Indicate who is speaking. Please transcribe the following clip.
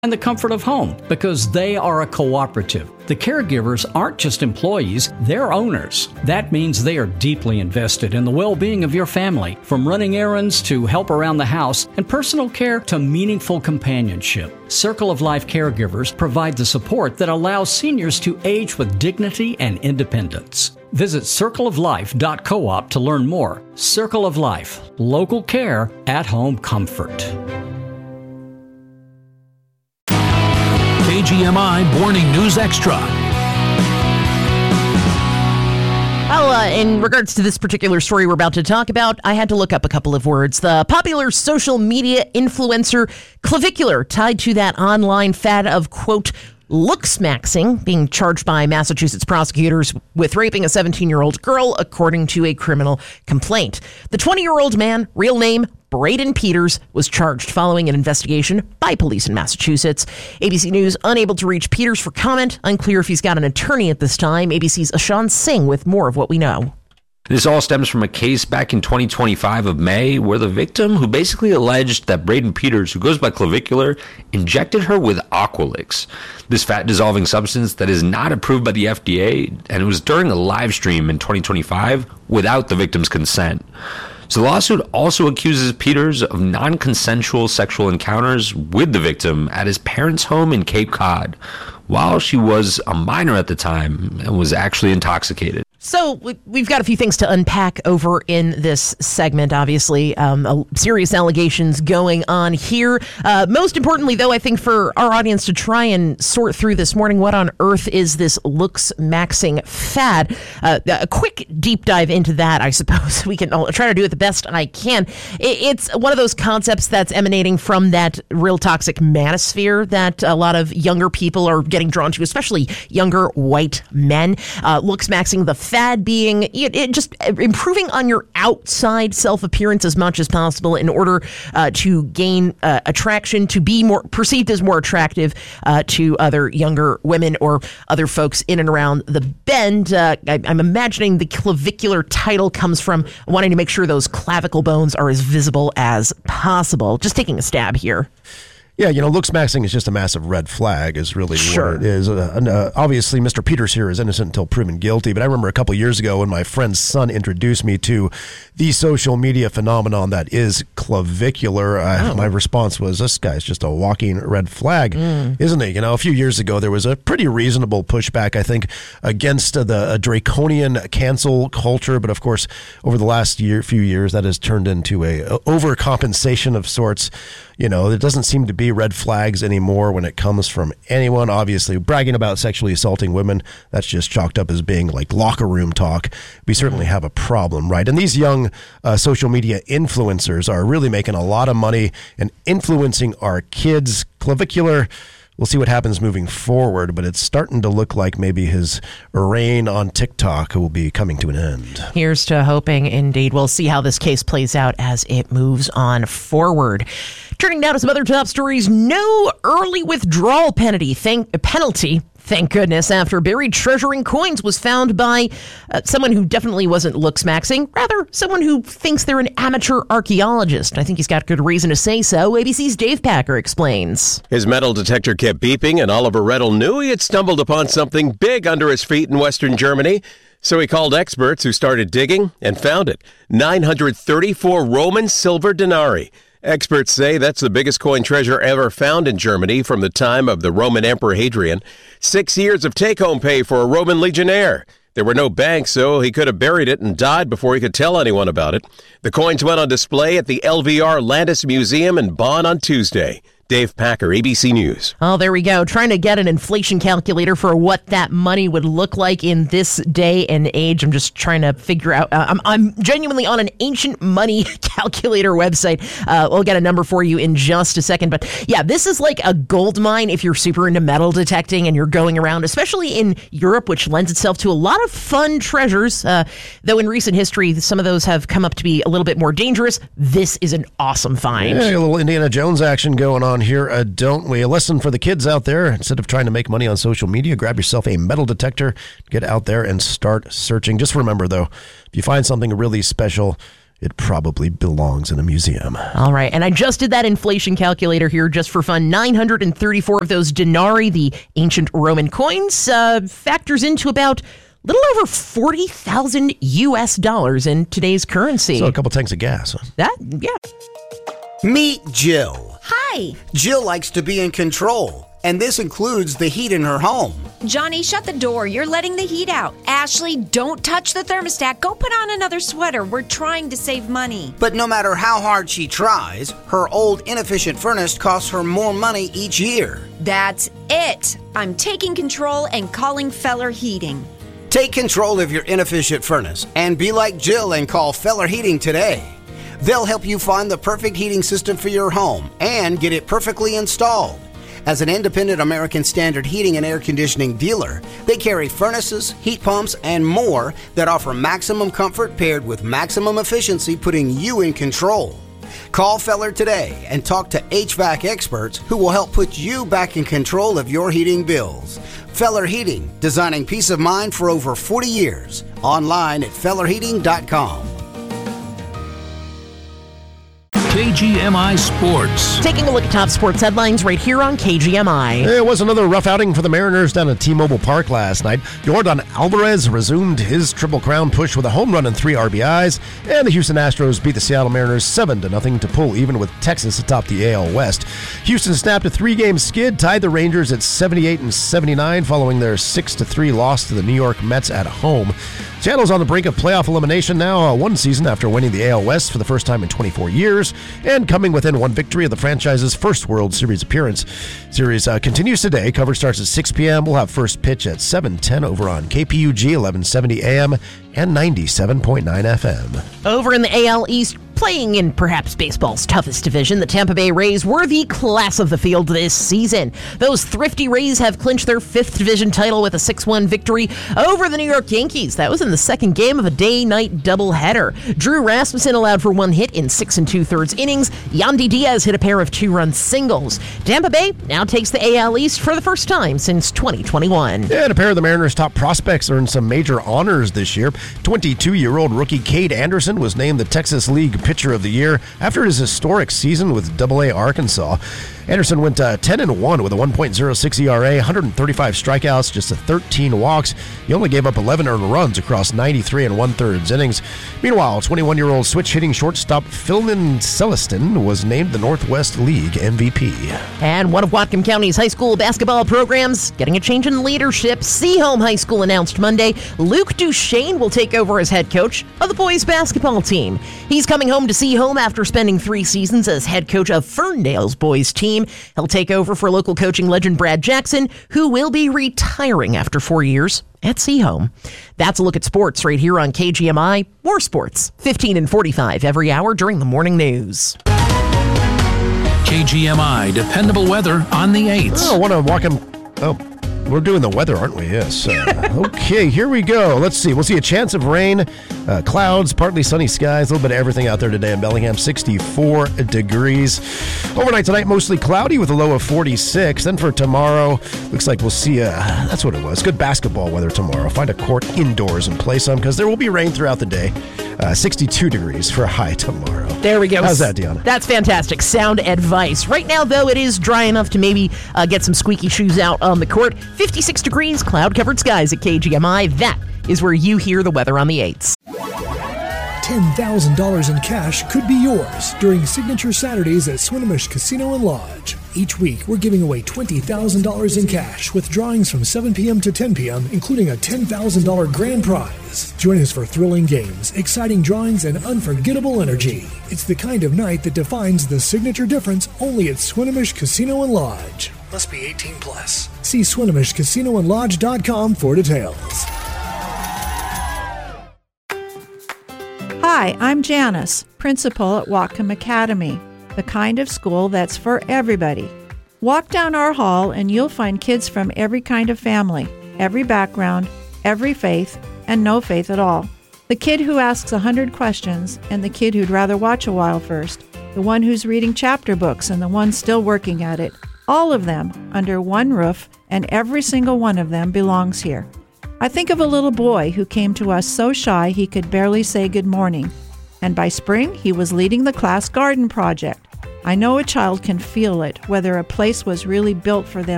Speaker 1: and the comfort of home because they are a cooperative. The caregivers aren't just employees, they're owners. That means they are deeply invested in the well-being of your family, from running errands to help around the house and personal care to meaningful companionship. Circle of Life caregivers provide the support that allows seniors to age with dignity and independence. Visit circleoflife.coop to learn more. Circle of Life, local care, at-home comfort.
Speaker 2: KGMI Morning News Extra.
Speaker 3: Well, in regards to this particular story we're about to talk about, I had to look up a couple of words. The popular social media influencer Clavicular, tied to that online fad of, quote, looksmaxing, being charged by Massachusetts prosecutors with raping a 17-year-old girl, according to a criminal complaint. The 20-year-old man, real name Braden Peters, was charged following an investigation by police in Massachusetts. ABC News unable to reach Peters for comment. Unclear if he's got an attorney at this time. ABC's Ashan Singh with more of what we know.
Speaker 4: This all stems from a case back in 2025 of May where the victim, who basically alleged that Braden Peters, who goes by Clavicular, injected her with Aqualix, this fat-dissolving substance that is not approved by the FDA, and it was during a live stream in 2025 without the victim's consent. So the lawsuit also accuses Peters of non-consensual sexual encounters with the victim at his parents' home in Cape Cod, while she was a minor at the time and was actually intoxicated.
Speaker 3: So we've got a few things to unpack over in this segment, obviously. Serious allegations going on here. Most importantly, though, I think for our audience to try and sort through this morning, what on earth is this looks-maxing fad? A quick deep dive into that, I suppose. I'll try to do it the best I can. It's one of those concepts that's emanating from that real toxic manosphere that a lot of younger people are getting drawn to, especially younger white men. Looks-maxing, the fad being it just improving on your outside self-appearance as much as possible in order to gain attraction, to be more perceived as more attractive to other younger women or other folks in and around the bend. I'm imagining the clavicular title comes from wanting to make sure those clavicle bones are as visible as possible. Just taking a stab here.
Speaker 5: Yeah, looks-maxing is just a massive red flag is really what it is. Obviously, Mr. Peters here is innocent until proven guilty, but I remember a couple years ago when my friend's son introduced me to the social media phenomenon that is Clavicular. My response was, this guy's just a walking red flag, isn't he? A few years ago, there was a pretty reasonable pushback, I think, against the draconian cancel culture, but of course, over the last few years, that has turned into a overcompensation of sorts. There doesn't seem to be red flags anymore when it comes from anyone. Obviously, bragging about sexually assaulting women, that's just chalked up as being like locker room talk. We certainly have a problem, right? And these young social media influencers are really making a lot of money and influencing our kids. Clavicular, we'll see what happens moving forward, but it's starting to look like maybe his reign on TikTok will be coming to an end.
Speaker 3: Here's to hoping, indeed. We'll see how this case plays out as it moves on forward. Turning now to some other top stories. No early withdrawal penalty. Thank goodness, after buried treasure in coins was found by someone who definitely wasn't looks-maxing, rather someone who thinks they're an amateur archaeologist. I think he's got good reason to say so. ABC's Dave Packer explains.
Speaker 6: His metal detector kept beeping, and Oliver Reddle knew he had stumbled upon something big under his feet in Western Germany. So he called experts who started digging and found it. 934 Roman silver denarii. Experts say that's the biggest coin treasure ever found in Germany from the time of the Roman Emperor Hadrian. 6 years of take-home pay for a Roman legionnaire. There were no banks, so he could have buried it and died before he could tell anyone about it. The coins went on display at the LVR Landis Museum in Bonn on Tuesday. Dave Packer, ABC News.
Speaker 3: Oh, there we go. Trying to get an inflation calculator for what that money would look like in this day and age. I'm just trying to figure out. I'm genuinely on an ancient money calculator website. We'll get a number for you in just a second. But yeah, this is like a gold mine if you're super into metal detecting and you're going around, especially in Europe, which lends itself to a lot of fun treasures. Though in recent history, some of those have come up to be a little bit more dangerous. This is an awesome find.
Speaker 5: Yeah, a little Indiana Jones action going on here, don't we? A lesson for the kids out there. Instead of trying to make money on social media, grab yourself a metal detector, get out there and start searching. Just remember, though, if you find something really special, it probably belongs in a museum.
Speaker 3: All right. And I just did that inflation calculator here just for fun. 934 of those denarii, the ancient Roman coins, factors into about a little over 40,000 US dollars in today's currency.
Speaker 5: So a couple tanks of gas. Huh?
Speaker 7: Meet Jill.
Speaker 8: Hi.
Speaker 7: Jill likes to be in control, and this includes the heat in her home.
Speaker 8: Johnny, shut the door. You're letting the heat out. Ashley, don't touch the thermostat. Go put on another sweater. We're trying to save money.
Speaker 7: But no matter how hard she tries, her old inefficient furnace costs her more money each year.
Speaker 8: That's it. I'm taking control and calling Feller Heating.
Speaker 7: Take control of your inefficient furnace and be like Jill and call Feller Heating today. They'll help you find the perfect heating system for your home and get it perfectly installed. As an independent American Standard heating and air conditioning dealer, they carry furnaces, heat pumps, and more that offer maximum comfort paired with maximum efficiency, putting you in control. Call Feller today and talk to HVAC experts who will help put you back in control of your heating bills. Feller Heating, designing peace of mind for over 40 years. Online at fellerheating.com.
Speaker 2: KGMI Sports.
Speaker 3: Taking a look at top sports headlines right here on KGMI.
Speaker 5: It was another rough outing for the Mariners down at T-Mobile Park last night. Yordan Alvarez resumed his Triple Crown push with a home run and 3 RBIs, and the Houston Astros beat the Seattle Mariners 7-0 to pull even with Texas atop the AL West. Houston snapped a 3-game skid, tied the Rangers at 78 and 79 following their 6-3 loss to the New York Mets at home. Seattle's on the brink of playoff elimination now, one season after winning the AL West for the first time in 24 years, and coming within one victory of the franchise's first World Series appearance. Series continues today. Coverage starts at 6 p.m. We'll have first pitch at 7:10 over on KPUG 1170 AM and 97.9 FM.
Speaker 3: Over in the AL East, playing in perhaps baseball's toughest division, the Tampa Bay Rays were the class of the field this season. Those thrifty Rays have clinched their 5th division title with a 6-1 victory over the New York Yankees. That was in the second game of a day-night doubleheader. Drew Rasmussen allowed for 1 hit in 6 2/3 innings. Yandy Diaz hit a pair of 2-run singles. Tampa Bay now takes the AL East for the first time since 2021.
Speaker 5: And a pair of the Mariners' top prospects earned some major honors this year. 22-year-old rookie Cade Anderson was named the Texas League Pitcher of the Year after his historic season with AA Arkansas. Anderson went 10-1 with a 1.06 ERA, 135 strikeouts, just 13 walks. He only gave up 11 earned runs across 93 1/3 innings. Meanwhile, 21-year-old switch-hitting shortstop Philman Celestin was named the Northwest League MVP.
Speaker 3: And one of Whatcom County's high school basketball programs getting a change in leadership. Seaholm High School announced Monday Luke Duchesne will take over as head coach of the boys basketball team. He's coming home to Seaholm after spending 3 seasons as head coach of Ferndale's boys team. He'll take over for local coaching legend Brad Jackson, who will be retiring after 4 years at Seaholm. That's a look at sports right here on KGMI. More sports, 15 and 45 every hour during the morning news.
Speaker 2: KGMI, dependable weather on the 8s.
Speaker 5: Oh, want to walk him. Oh, we're doing the weather, aren't we? Yes. Okay, here we go. Let's see. We'll see a chance of rain, clouds, partly sunny skies, a little bit of everything out there today in Bellingham, 64 degrees. Overnight tonight, mostly cloudy with a low of 46. Then for tomorrow, looks like we'll see, that's what it was, good basketball weather tomorrow. Find a court indoors and play some because there will be rain throughout the day. 62 degrees for a high tomorrow.
Speaker 3: There we go.
Speaker 5: How's that, Deanna?
Speaker 3: That's fantastic. Sound advice. Right now, though, it is dry enough to maybe get some squeaky shoes out on the court. 56 degrees, cloud-covered skies at KGMI. That is where you hear the weather on the 8s.
Speaker 9: $10,000 in cash could be yours during Signature Saturdays at Swinomish Casino and Lodge. Each week, we're giving away $20,000 in cash with drawings from 7 p.m. to 10 p.m., including a $10,000 grand prize. Join us for thrilling games, exciting drawings, and unforgettable energy. It's the kind of night that defines the signature difference only at Swinomish Casino and Lodge. Must be 18 plus. See SwinomishCasinoandLodge.com for details.
Speaker 10: Hi, I'm Janice, principal at Whatcom Academy, the kind of school that's for everybody. Walk down our hall and you'll find kids from every kind of family, every background, every faith, and no faith at all. The kid who asks 100 questions and the kid who'd rather watch a while first, the one who's reading chapter books and the one still working at it, all of them under one roof, and every single one of them belongs here. I think of a little boy who came to us so shy he could barely say good morning. And by spring, he was leading the class garden project. I know a child can feel it, whether a place was really built for them